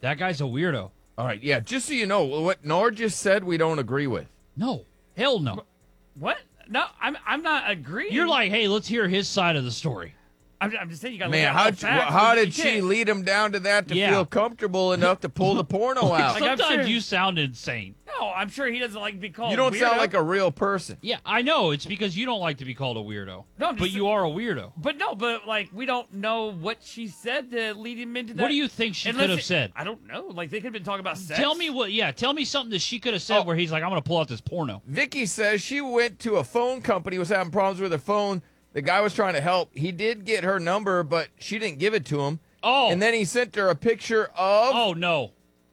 That guy's a weirdo. All right, yeah, just so you know, what Nor just said we don't agree with. No. Hell no. What? No, I'm not agreeing. You're like, hey, let's hear his side of the story. I'm just saying you got to Man, how did she lead him down to that to feel comfortable enough to pull the porno out? Like, Sometimes you sound insane. No, I'm sure he doesn't like to be called You don't weirdo. sound like a real person. Yeah, I know. It's because you don't like to be called a weirdo. No, but you are a weirdo. But like we don't know what she said to lead him into that. What do you think she could have said? I don't know. Like they could have been talking about sex. Tell me something that she could have said where he's like, I'm going to pull out this porno. Vicky says she went to a phone company, was having problems with her phone. The guy was trying to help. He did get her number, but she didn't give it to him. Oh. And then he sent her a picture of... Oh, no.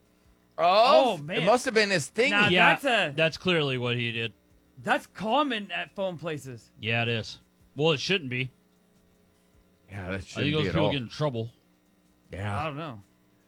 Oh, man. It must have been his thing. Nah, Yeah, that's clearly what he did. That's common at phone places. Yeah, it is. Well, it shouldn't be. Yeah, that I think shouldn't those be at people all. get in trouble. Yeah. I don't know.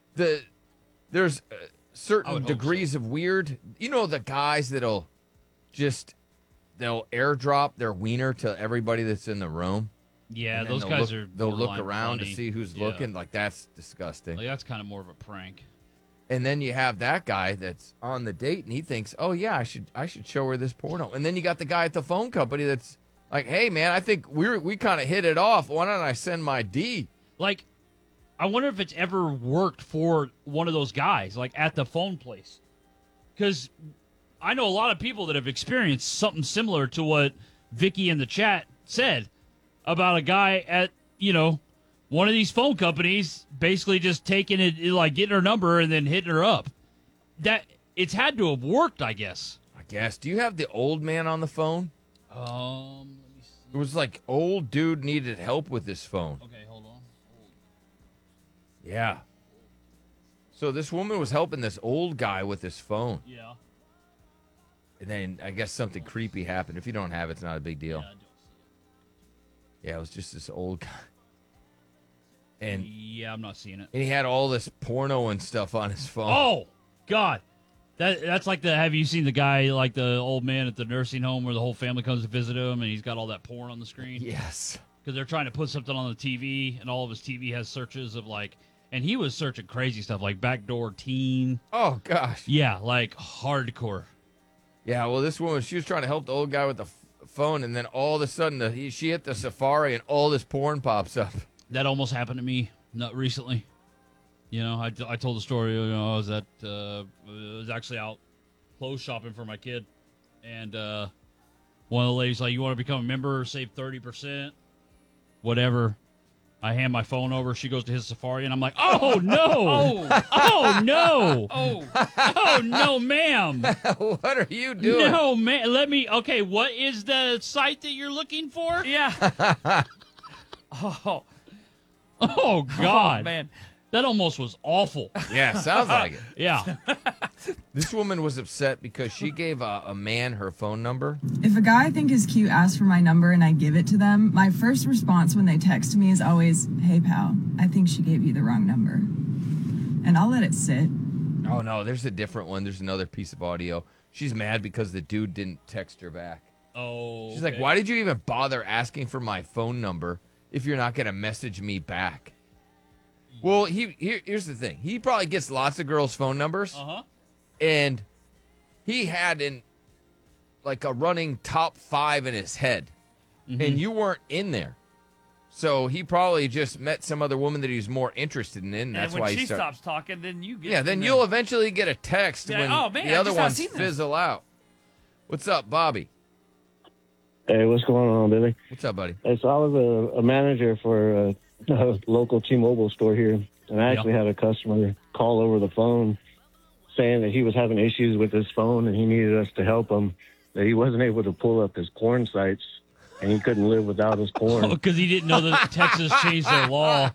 There's I certain would hope degrees of weird. You know the guys that'll just... They'll airdrop their wiener to everybody that's in the room. Yeah, and then those guys they'll look borderline around funny. to see who's Yeah. looking. Like, that's disgusting. Like, that's kind of more of a prank. And then you have that guy that's on the date, and he thinks, "Oh yeah, I should show her this porno." And then you got the guy at the phone company that's like, "Hey man, I think we kind of hit it off. Why don't I send my D?" Like, I wonder if it's ever worked for one of those guys, like at the phone place, because I know a lot of people that have experienced something similar to what Vicky in the chat said about a guy at, one of these phone companies basically just taking it, like getting her number and then hitting her up. That it's had to have worked, I guess. I guess. Do you have the old man on the phone? Let me see. It was like old dude needed help with his phone. Okay, hold on. Yeah. So this woman was helping this old guy with his phone. Yeah. And then I guess something creepy happened. If you don't have it, it's not a big deal. I don't see Yeah, it was just this old guy. And it. Yeah, I'm not seeing it. he had all this porno and stuff on his phone. Oh, God. That's like have you seen the guy, like the old man at the nursing home where the whole family comes to visit him and he's got all that porn on the screen? Yes. Because they're trying to put something on the TV and all of his TV has searches of and he was searching crazy stuff like backdoor teen. Oh, gosh. Yeah, like hardcore. Yeah, well, this woman, she was trying to help the old guy with the phone, and then all of a sudden she hit the Safari and all this porn pops up. That almost happened to me not recently. I told the story. I was I was actually out clothes shopping for my kid, and one of the ladies like, "You want to become a member? Save 30%, whatever." I hand my phone over. She goes to his Safari, and I'm like, "Oh no! Oh no! Oh no, ma'am! What are you doing? No, man. Okay, what is the site that you're looking for? Yeah. Oh God, man. That almost was awful. Yeah, sounds like it. Yeah. This woman was upset because she gave a man her phone number. If a guy I think is cute asks for my number and I give it to them, my first response when they text me is always, "Hey pal, I think she gave you the wrong number." And I'll let it sit. Oh no, there's a different one. There's another piece of audio. She's mad because the dude didn't text her back. Oh. She's like, "Why did you even bother asking for my phone number if you're not going to message me back?" Well, here's the thing. He probably gets lots of girls' phone numbers. Uh-huh. And he had a running top 5 in his head. Mm-hmm. And you weren't in there. So he probably just met some other woman that he was more interested in. And that's when why she he started. stops talking, then you get. Yeah, then you'll eventually get a text Yeah, when oh, man, the I other just not ones seen this. fizzle out. What's up, Bobby? Hey, what's going on, Billy? What's up, buddy? Hey, so I was a manager for a local T-Mobile store here, and I actually had a customer call over the phone saying that he was having issues with his phone and he needed us to help him, that he wasn't able to pull up his porn sites and he couldn't live without his porn. Because he didn't know that Texas changed their law.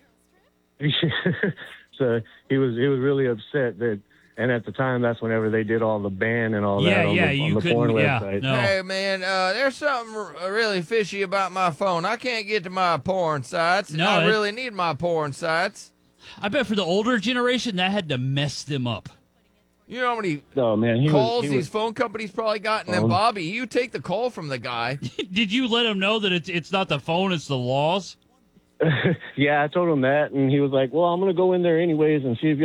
So he was really upset that, and at the time, that's whenever they did all the ban and all that on the porn website. No. Hey, man, there's something really fishy about my phone. I can't get to my porn sites. And I really need my porn sites. I bet for the older generation, that had to mess them up. You know how many he calls was, these phone companies probably got? And then, Bobby, you take the call from the guy. Did you let him know that it's not the phone, it's the laws? Yeah, I told him that, and he was like, "Well, I'm going to go in there anyways and see if